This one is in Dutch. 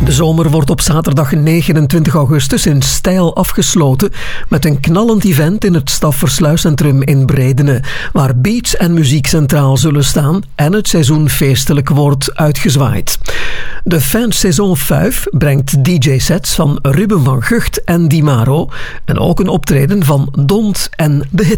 De zomer wordt op zaterdag 29 augustus in stijl afgesloten met een knallend event in het Staffersluiscentrum in Bredene, waar beats en muziek centraal zullen staan en het seizoen feestelijk wordt uitgezwaaid. De Fin Saison 5 brengt DJ-sets van Ruben van Gucht en Di Maro en ook een optreden van Dont en de Hit